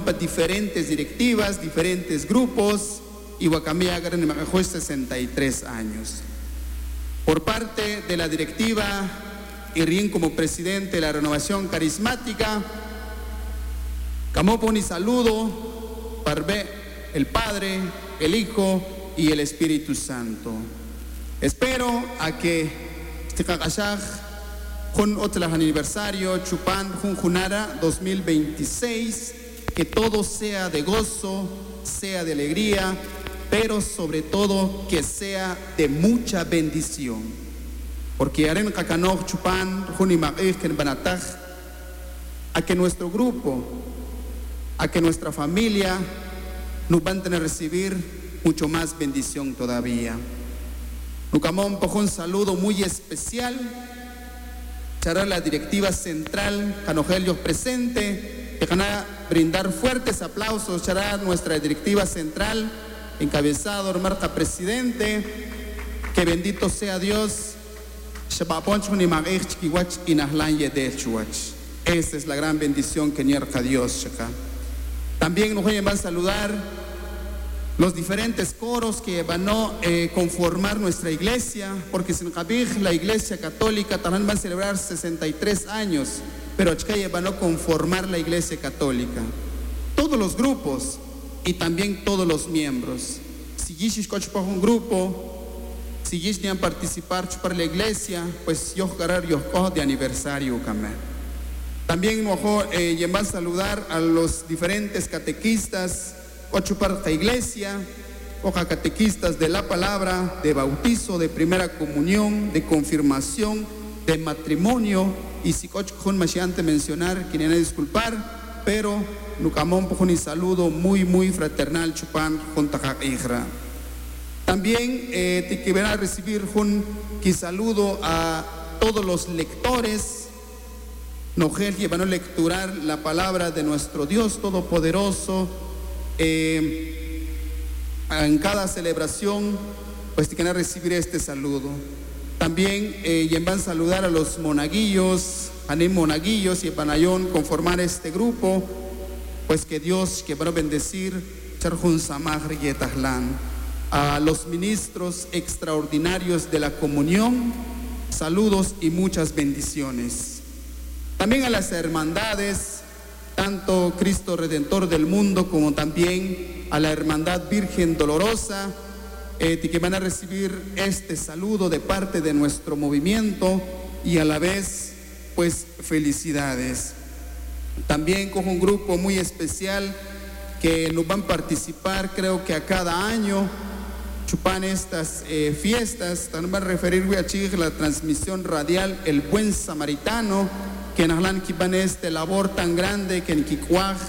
para diferentes directivas, diferentes grupos, y Huacamé agarran en Macajó 63 años. Por parte de la directiva, y Rien como presidente de la Renovación Carismática, Camoponi saludo para el Padre, el Hijo y el Espíritu Santo. Espero a que este kakashaj con otro aniversario Chupan Junara 2026, que todo sea de gozo, sea de alegría, pero sobre todo que sea de mucha bendición. Porque Aren Kakanoj Chupan Junimagij Banataj, a que nuestro grupo, a que nuestra familia nos van a tener recibir mucho más bendición todavía. Nucamón por un saludo muy especial. Chará la directiva central, Canogelios presente, que van a brindar fuertes aplausos. Chará nuestra directiva central, encabezado por marca presidente, que bendito sea Dios. Esta es la gran bendición que nierja Dios. También nos van a saludar los diferentes coros que van a conformar nuestra iglesia, porque sin Kabij, la iglesia católica también va a celebrar 63 años, pero Achkaya van a conformar la iglesia católica. Todos los grupos y también todos los miembros. Si Yishish por un grupo, si Yishish participar para la iglesia, pues yo ganar yo de aniversario también. También nos van a saludar a los diferentes catequistas, ocho para la iglesia, oja catequistas de la palabra, de bautizo, de primera comunión, de confirmación, de matrimonio, y si con Mashiante mencionar, quien disculpar, pero Nucamón por un saludo muy fraternal, Chupan, junto a Ijra. También te van a recibir un saludo a todos los lectores. Nogel que van a lecturar la palabra de nuestro Dios Todopoderoso en cada celebración, pues tienen que recibir este saludo. También van a saludar a los monaguillos, monaguillos y panayón, conformar este grupo, pues que Dios que van a bendecir Charjun Samagri y Etahlan. A los ministros extraordinarios de la comunión, saludos y muchas bendiciones. También a las hermandades, tanto Cristo Redentor del mundo como también a la Hermandad Virgen Dolorosa, que van a recibir este saludo de parte de nuestro movimiento y a la vez, pues, felicidades. También con un grupo muy especial que nos van a participar, creo que a cada año, chupan estas fiestas. También van a referirme a la transmisión radial El Buen Samaritano, que en Ahlan Kipan este labor tan grande que en Kikuaj,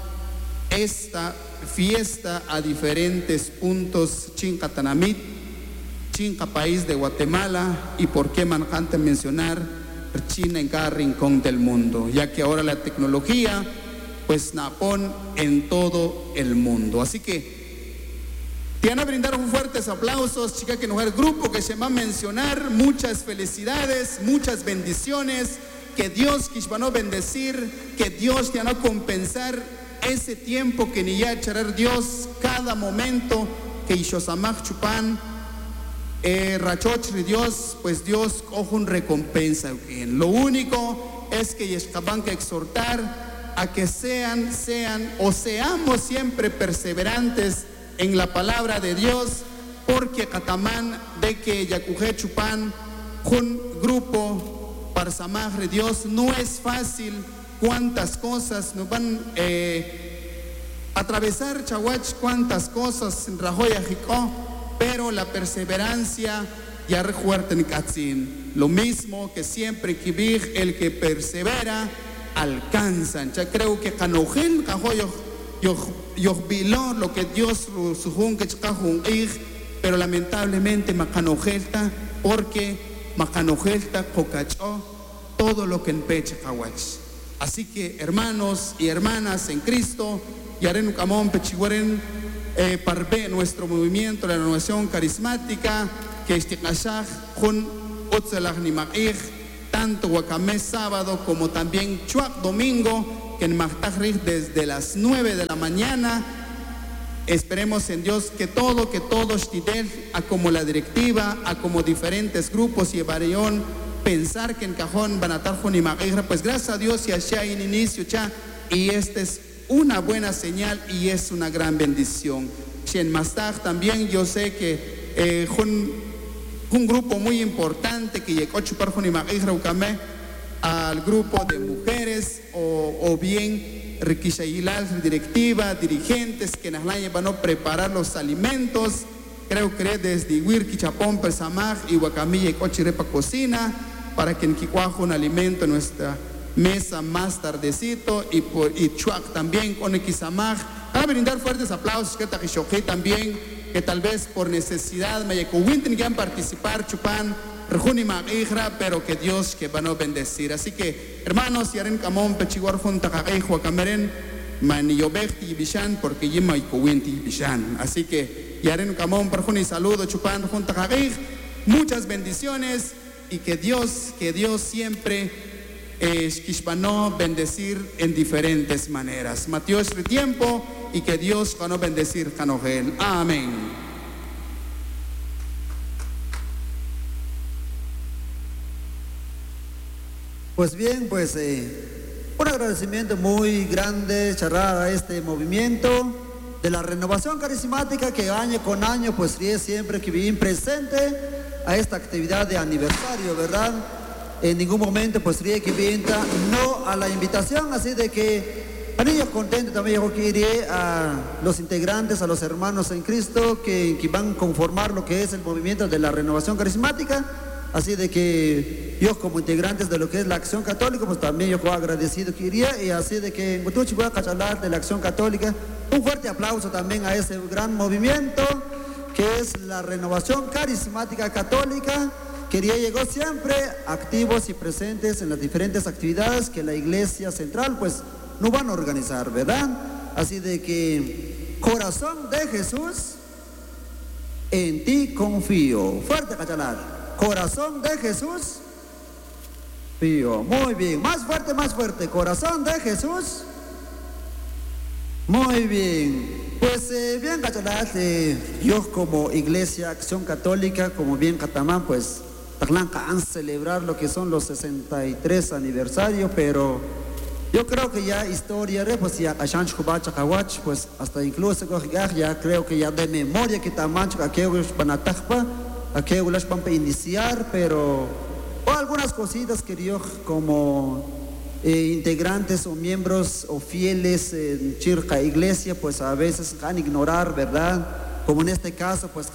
esta fiesta a diferentes puntos, Chincatanamit, Chinca país de Guatemala, y por qué manjante mencionar China en cada rincón del mundo, ya que ahora la tecnología pues napón en todo el mundo. Así que te van a brindar un fuertes aplausos, chica, que no es el grupo que se va a mencionar. Muchas felicidades, muchas bendiciones. Que Dios quisbanó bendecir, que Dios te va a compensar ese tiempo que ni ya echará Dios cada momento que Ishosamach Chupan Rachochri Dios, pues Dios coge un recompensa. Lo único es que Yeshkaban que exhortar a que sean o seamos siempre perseverantes en la palabra de Dios, porque Catamán de que Yakuje Chupan un grupo para Samagre Dios no es fácil. Cuántas cosas nos van a atravesar Chahuach, cuántas cosas en Rajoya Jicó, pero la perseverancia ya rejuerta en Katzin. Lo mismo que siempre Kibig, el que persevera alcanzan. Ya creo que Canojel Cajoyo yo viló lo que Dios sujun que chajun ig, pero lamentablemente Macanojelta, porque Macanojelta cocachó todo lo que en peche Cahuach. Así que hermanos y hermanas en Cristo, Yaren Camón Pechiguaren Parbe, nuestro movimiento, la renovación carismática, que estikashaj con Otzelach Nima'ij, tanto Guacamé sábado como también Chuac domingo, que en Mahtajrik desde las 9 de la mañana. Esperemos en Dios que todos, a como la directiva, a como diferentes grupos y varión, pensar que en cajón van a estar con Imagira, pues gracias a Dios y allá en inicio ya, y esta es una buena señal y es una gran bendición. En Mastaj también yo sé que un grupo muy importante que llegó a chupar con Imagira al grupo de mujeres o bien Riquishayilal, directiva, dirigentes que nos van a preparar los alimentos. Creo que desde Huirqui, Chapón, Persamaj y Guacamilla y Cochirepa Cocina, para que en Quicuajo un alimento en nuestra mesa más tardecito y Chuac también con Equisamaj. A brindar fuertes aplausos que Taquishoqué también, que tal vez por necesidad me Winten que han participar, Chupan, Rejunima Igra, pero que Dios que van a bendecir. Así que, hermanos, Yaren Camón, Pechiguar Junta Caquejo, Cameren, Manillobecti y Bishan, porque Yima y Cuwinti y Bishan. Así que, Yaren Camón, Perjuni, saludo, Chupan, Junta Caquej, muchas bendiciones y que Dios siempre Kishpano bendecir en diferentes maneras. Mateo es tiempo y que Dios van a bendecir Canogel. Amén. Pues bien, pues un agradecimiento muy grande, charrar a este movimiento de la renovación carismática que año con año pues siempre que bien presente a esta actividad de aniversario, ¿verdad? En ningún momento pues que vienta no a la invitación, así de que a ellos contentos también yo quería a los integrantes, a los hermanos en Cristo que van a conformar lo que es el movimiento de la renovación carismática. Así de que yo como integrantes de lo que es la Acción Católica, pues también yo agradecido quería, y así de que en Gutuchi voy a cachalar de la Acción Católica, un fuerte aplauso también a ese gran movimiento que es la Renovación Carismática Católica, que llegó siempre activos y presentes en las diferentes actividades que la Iglesia Central pues no van a organizar, ¿verdad? Así de que, corazón de Jesús, en ti confío. Fuerte cachalar. Corazón de Jesús, pío. Muy bien, más fuerte. Corazón de Jesús. Muy bien. Pues bien, cachalas, yo como Iglesia Acción Católica, como bien Catamán, pues han celebrar lo que son los 63 aniversarios, pero yo creo que ya historia, pues ya pues hasta incluso ya creo que ya de memoria que tamán aquellos panatajpa. Aquí para iniciar, pero algunas cositas que yo como integrantes o miembros o fieles en Chirca Iglesia pues a veces van a ignorar, ¿verdad? Como en este caso pues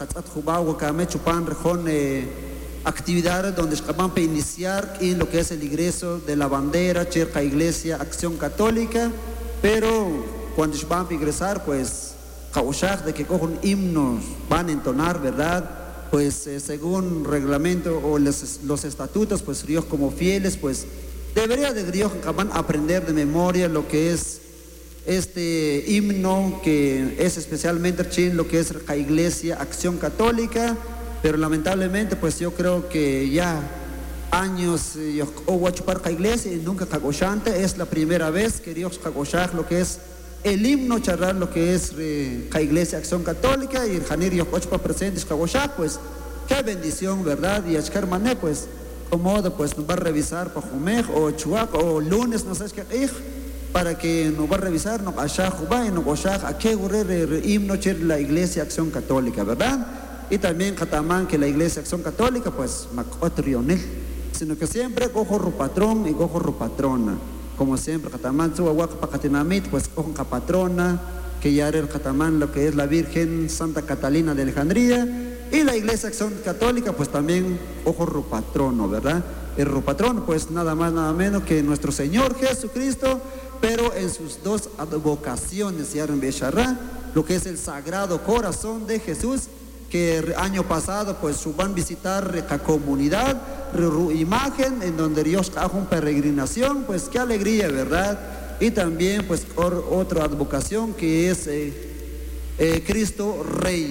actividades donde van a iniciar en lo que es el ingreso de la bandera Chirca Iglesia Acción Católica, pero cuando van a ingresar pues de que cogen himnos van a entonar, ¿verdad? Pues según reglamento o los estatutos, pues Dios como fieles, pues debería de Dios aprender de memoria lo que es este himno, que es especialmente en lo que es la Iglesia Acción Católica, pero lamentablemente pues yo creo que ya años yo voy a chupar la iglesia y nunca cagoshante, es la primera vez que Dios cagoshar lo que es el himno, charlar lo que es la Iglesia Acción Católica, y el Janir Yocochpa presentes Kagoshak, pues qué bendición, ¿verdad? Y Achkar Mané, pues cómodo, pues nos va a revisar para Jumej o Chuac o lunes, no sé qué, para que nos va a revisar, no Ashak Jubay, no Goshak, a qué ocurre el himno de la Iglesia Acción Católica, ¿verdad? Y también Catamán, que la Iglesia Acción Católica, pues Macotrionel, sino que siempre cojo rupatrón y cojo rupatrona. Como siempre, Catamán, Pacatinamit, pues cojo patrona, que ya era el Catamán, lo que es la Virgen Santa Catalina de Alejandría, y la Iglesia Acción Católica, pues también cojo rupatrono, ¿verdad? El rupatrono, pues nada más, nada menos que nuestro Señor Jesucristo, pero en sus dos advocaciones, ya en Beshará, lo que es el Sagrado Corazón de Jesús, que el año pasado pues van a visitar la comunidad, imagen en donde Dios hace una peregrinación, pues qué alegría, ¿verdad? Y también pues otra advocación que es Cristo Rey.